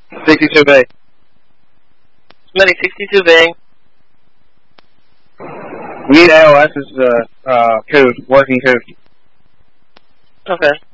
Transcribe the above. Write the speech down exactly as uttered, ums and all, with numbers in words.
sixty-two bay. Somebody sixty-two bay. We need A O S's uh, uh, code, working code. Okay.